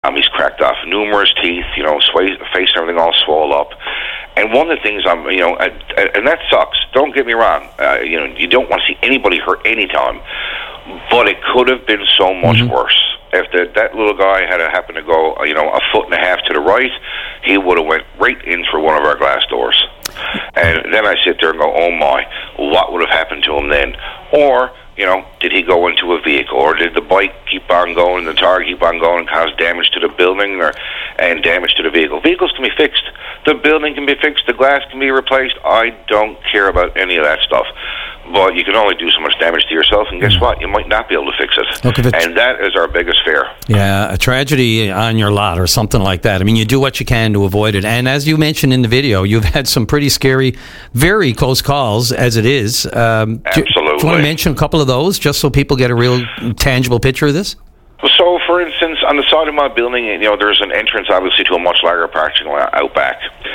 He's cracked off numerous teeth, face and everything all swole up. And one of the things and that sucks. Don't get me wrong. You don't want to see anybody hurt anytime, but it could have been so much worse. If that little guy had happened to go, a foot and a half to the right, he would have went right in through one of our glass doors. And then I sit there and go, oh my, what would have happened to him then? Or, did he go into a vehicle, or did the bike keep on going, the tire keep on going and cause damage to the building and damage to the vehicle? Vehicles can be fixed. The building can be fixed. The glass can be replaced. I don't care about any of that stuff. But you can only do so much damage to yourself, and guess what? You might not be able to fix it. And that is our biggest fear. Yeah, a tragedy on your lot or something like that. I mean, you do what you can to avoid it. And as you mentioned in the video, you've had some pretty scary, very close calls as it is. Absolutely. Do you want to mention a couple of those, just so people get a real tangible picture of this? So, for instance, on the side of my building, there's an entrance, obviously, to a much larger parking lot out back.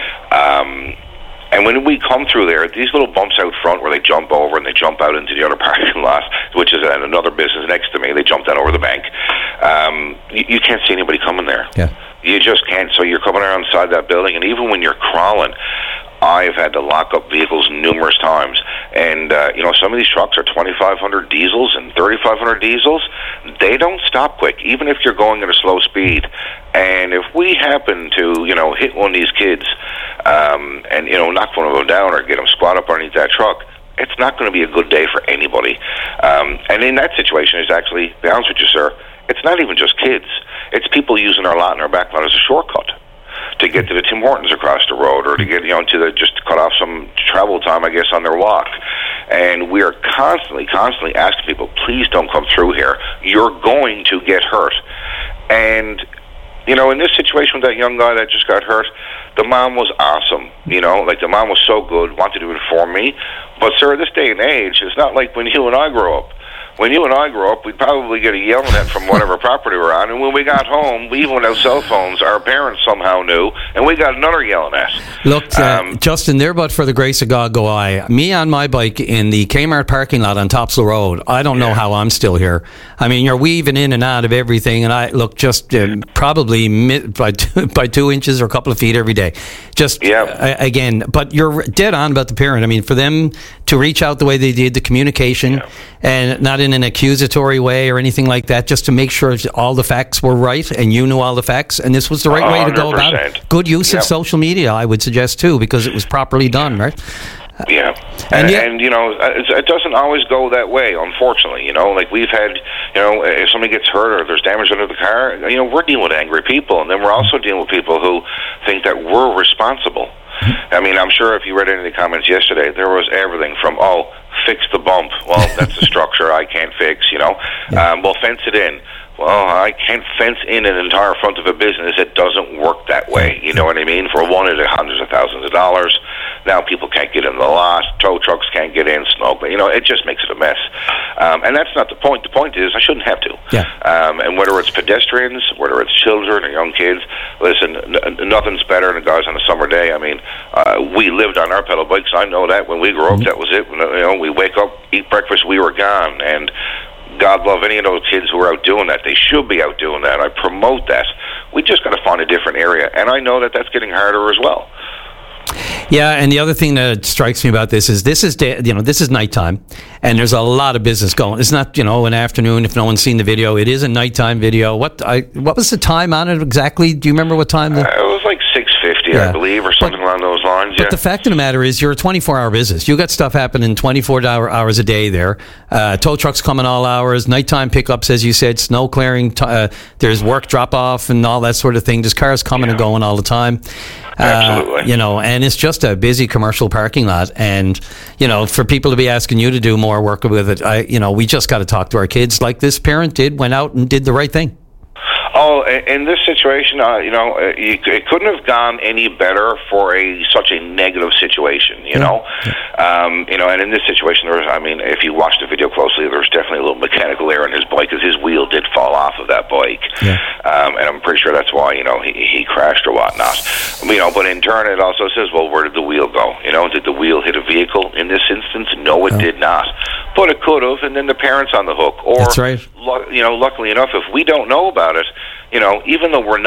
And when we come through there, these little bumps out front where they jump over and they jump out into the other parking lot, which is another business next to me. They jump down over the bank. You can't see anybody coming there. Yeah. You just can't. So you're coming around inside that building, and even when you're crawling, I've had to lock up vehicles numerous times. And, some of these trucks are 2,500 diesels and 3,500 diesels. They don't stop quick, even if you're going at a slow speed. And if we happen to, hit one of these kids and, knock one of them down or get them squat up underneath that truck, it's not going to be a good day for anybody. And in that situation, it's actually, to be honest with you, sir, it's not even just kids. It's people using our lot and our back lot as a shortcut to get to the Tim Hortons across the road, or to get just to cut off some travel time, I guess, on their walk. And we are constantly asking people, please don't come through here. You're going to get hurt. And in this situation with that young guy that just got hurt, the mom was awesome. The mom was so good, wanted to inform me. But sir, this day and age, it's not like when you and I grew up. When you and I grew up, we'd probably get a yelling at from whatever property we're on, and when we got home, even without cell phones, our parents somehow knew, and we got another yelling at. Look, Justin, there but for the grace of God go I. Me on my bike in the Kmart parking lot on Topsail Road, I don't know how I'm still here. I mean, you're weaving in and out of everything, and I look just probably by 2 inches or a couple of feet every day. Again, but you're dead on about the parent. I mean, for them to reach out the way they did, the communication, and not in an accusatory way or anything like that, just to make sure all the facts were right and you knew all the facts, and this was the right way to go about it. Good use of social media, I would suggest, too, because it was properly done, right? Yeah, and it doesn't always go that way, unfortunately. Like we've had, if somebody gets hurt or there's damage under the car, we're dealing with angry people, and then we're also dealing with people who think that we're responsible. I mean, I'm sure if you read any of the comments yesterday, there was everything from, fix the bump. Well, that's a structure I can't fix, well, fence it in. Well, I can't fence in an entire front of a business. It doesn't work that way. You know what I mean? For one, it's hundreds of thousands of dollars. Now people can't get in the lot. Tow trucks can't get in. Snow, it just makes it a mess. And that's not the point. The point is I shouldn't have to. Yeah. And whether it's pedestrians, whether it's children or young kids, listen, nothing's better than guys on a summer day. I mean, we lived on our pedal bikes. I know that when we grew up, that was it. We wake up, eat breakfast, we were gone. And God love any of those kids who are out doing that. They should be out doing that. I promote that. We just got to find a different area, and I know that that's getting harder as well. Yeah, and the other thing that strikes me about this is this is nighttime, and there's a lot of business going. It's not an afternoon. If no one's seen the video, it is a nighttime video. What was the time on it exactly? Do you remember what time? It was like 6:50, I believe, or something along those lines. But the fact of the matter is, you're a 24-hour business. You got stuff happening 24 hours a day there. Tow trucks coming all hours, nighttime pickups, as you said, snow clearing. There's work drop off and all that sort of thing. There's cars coming and going all the time. Absolutely. And it's just a busy commercial parking lot. And, for people to be asking you to do more work with it, we just got to talk to our kids like this parent did, went out and did the right thing. Oh, in this situation, it couldn't have gone any better for such a negative situation, and in this situation, if you watch the video closely, there's definitely a little mechanical error in his bike because his wheel did fall off of that bike, and I'm pretty sure that's why, he crashed or whatnot. But in turn, it also says, well, where did the wheel go? Did the wheel hit a vehicle in this instance? No, it did not. But it could have, and then the parents on the hook. Or, That's right. Luckily enough, if we don't know about it, even though we're